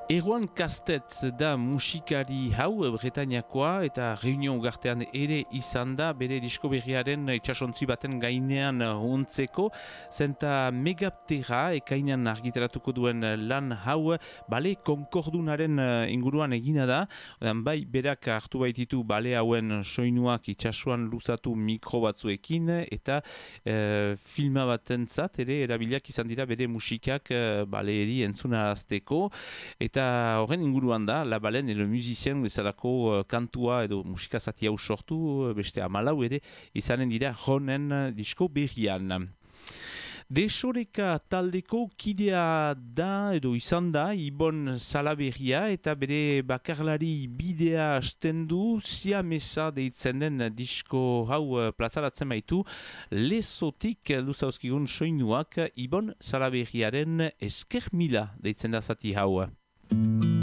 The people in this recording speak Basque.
Erwan Kastetz da musikari hau Bretainiakoa eta Reunion ugartean ere izan da bere disko berriaren itsasontzi baten gainean hontzeko zenta Megaptera ekainan argitaratuko duen lan hau bale konkordunaren inguruan egina da. Bai berak hartu baititu bale hauen soinuak itsasoan luzatu mikro batzuekin eta filma batentzat ere erabiliak izan dira bere musikak baleeri entzuna azteko eta horren inguruan da, La Baleine et le Musicien bezalako kantua edo musika zati hau sortu, beste 14 ere izanen dira honen disko berrian. Desoreka taldeko kidea da edo izan da Ibon Salaberria eta bere bakarlari bidea hasten du Siamesa deitzen den disko hau plazaratzen baitu Lezotik luzauzkigun soinuak Ibon Salaberriaren Esker Mila deitzen da zati hau.